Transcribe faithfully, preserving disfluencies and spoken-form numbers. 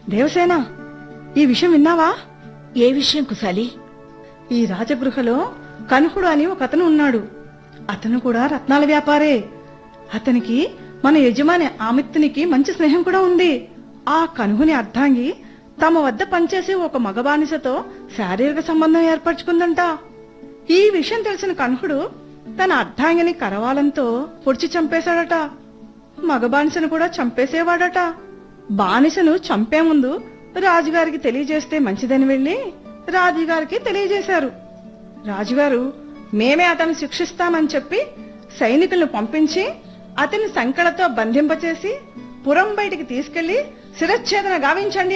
దేవసేన, ఈ విషయం విన్నావా? ఏ విషయం కుశాలి? ఈ రాజగృహలో కనుహుడు అని ఒక అతను ఉన్నాడు. అతను కూడా రత్నాల వ్యాపారే. అతనికి మన యజమాని ఆమిత్తునికి మంచి స్నేహం కూడా ఉంది. ఆ కనుహుని అర్ధాంగి తమ వద్ద పనిచేసే ఒక మగ బానిసతో శారీరక సంబంధం ఏర్పరచుకుందంట. ఈ విషయం తెలిసిన కనుహుడు తన అర్ధాంగిని కరవాలంతో పొడిచి చంపేశాడట. మగ బానిసను కూడా చంపేసేవాడట. బానిసను చంపే ముందు రాజుగారికి తెలియజేస్తే మంచిదని వెళ్లి రాజుగారికి తెలియజేశారు. రాజుగారు మేమే అతన్ని శిక్షిస్తామని చెప్పి సైనికులను పంపించి అతన్ని సంకెళ్లతో బంధింపచేసి పురం బయటికి తీసుకెళ్లి శిరచ్ఛేదన గావించండి